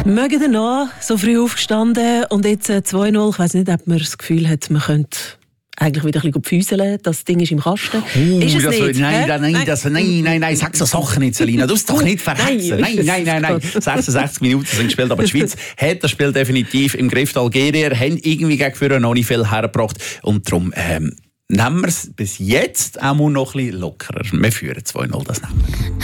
Mögen ihr noch so früh aufgestanden und jetzt 2-0? Ich weiss nicht, ob man das Gefühl hat, man könnte eigentlich wieder ein bisschen füßeln. Das Ding ist im Kasten. Ist es nicht? Nein, sag so Sachen nicht, Selina. Du musst doch nicht verhetzen. Nein. 66 Minuten sind gespielt, aber die Schweiz hat das Spiel definitiv im Griff. Die Algerier haben irgendwie gegen Führer noch nicht viel hergebracht. Und darum nehmen wir es bis jetzt auch noch ein bisschen lockerer. Wir führen 2-0, das nehmen wir.